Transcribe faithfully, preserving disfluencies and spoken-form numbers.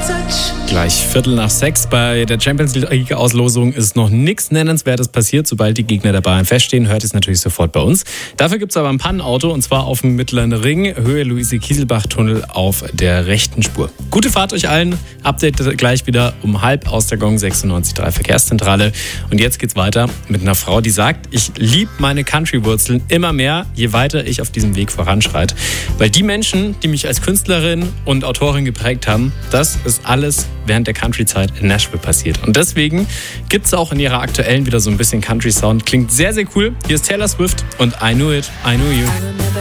Gleich Viertel nach sechs. Bei der Champions League-Auslosung ist noch nichts Nennenswertes passiert. Sobald die Gegner der Bayern feststehen, hört es natürlich sofort bei uns. Dafür gibt es aber ein Pannenauto, und zwar auf dem Mittleren Ring, Höhe Luise-Kieselbach-Tunnel auf der rechten Spur. Gute Fahrt euch allen. Update gleich wieder um halb aus der Gong sechsundneunzig Komma drei Verkehrszentrale. Und jetzt geht's weiter mit einer Frau, die sagt, ich liebe meine Country-Wurzeln immer mehr, je weiter ich auf diesem Weg voranschreite. Weil die Menschen, die mich als Künstlerin und Autorin geprägt haben, das ist alles während der Country-Zeit in Nashville passiert. Und deswegen gibt es auch in ihrer aktuellen wieder so ein bisschen Country-Sound. Klingt sehr, sehr cool. Hier ist Taylor Swift und I Knew It, I Knew You.